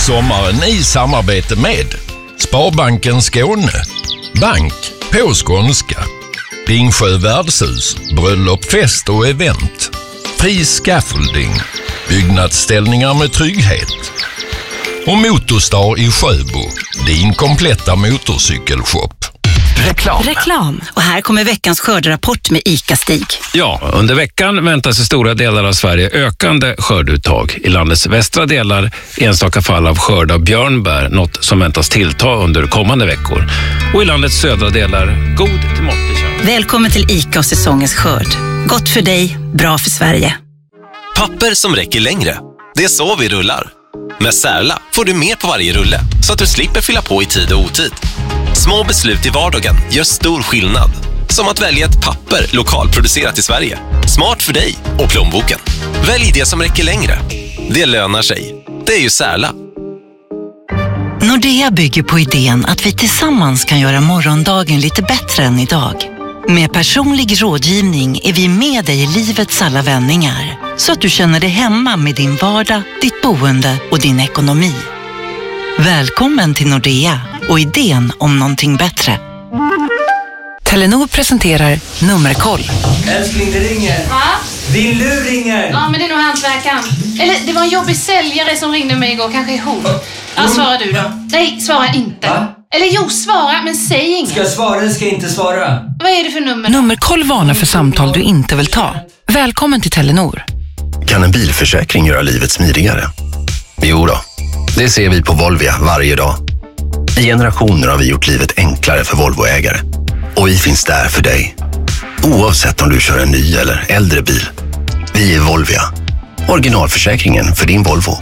sommaren i samarbete med Sparbanken Skåne, bank på skånska, Ringsjö värdshus, bröllop, fest och event, Fri Scaffolding, byggnadsställningar med trygghet och Motorstar i Sjöbo, din kompletta motorcykelshop. Reklam. Och här kommer veckans skörderapport med ICA-Stig. Ja, under veckan väntas i stora delar av Sverige ökande skörduttag. I landets västra delar enstaka fall av skörd av björnbär, något som väntas tillta under kommande veckor. Och i landets södra delar god till måttlig chans. Välkommen till ICA och säsongens skörd. Gott för dig, bra för Sverige. Papper som räcker längre. Det är så vi rullar. Med Särla får du mer på varje rulle så att du slipper fylla på i tid och otid. Små beslut i vardagen gör stor skillnad. Som att välja ett papper lokalproducerat i Sverige. Smart för dig och plånboken. Välj det som räcker längre. Det lönar sig. Det är ju Särla. Nordea bygger på idén att vi tillsammans kan göra morgondagen lite bättre än idag. Med personlig rådgivning är vi med dig i livets alla vändningar. Så att du känner dig hemma med din vardag, ditt boende och din ekonomi. Välkommen till Nordea och idén om någonting bättre. Telenor presenterar Nummerkoll. Älskling, det ringer. Va? Din lur ringer. Ja, men det är nog hantverkaren. Eller det var en jobbig säljare som ringde mig igår. Kanske är hon. Ja, svara du då. Nej, svara inte. Va? Eller jo, svara, men säg inget. Ska jag svara eller ska jag inte svara? Vad är det för nummer? Nummerkoll varnar för samtal du inte vill ta. Välkommen till Telenor. Kan en bilförsäkring göra livet smidigare? Jo då, det ser vi på Volvia varje dag. I generationer har vi gjort livet enklare för Volvoägare. Och vi finns där för dig. Oavsett om du kör en ny eller äldre bil. Vi är Volvia. Originalförsäkringen för din Volvo.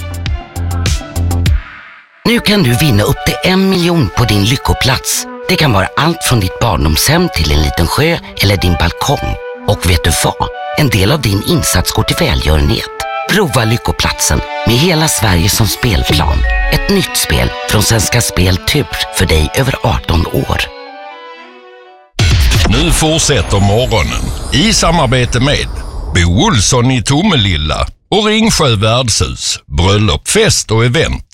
Nu kan du vinna upp till 1 miljon på din lyckoplats. Det kan vara allt från ditt barndomshem till en liten sjö eller din balkong. Och vet du vad? En del av din insats går till välgörenhet. Prova lyckoplatsen med hela Sverige som spelplan. Ett nytt spel från Svenska Spel Tur för dig över 18 år. Nu fortsätter morgonen i samarbete med Bo Olsson i Tomelilla och Ringsjö värdshus, bröllop, fest och event.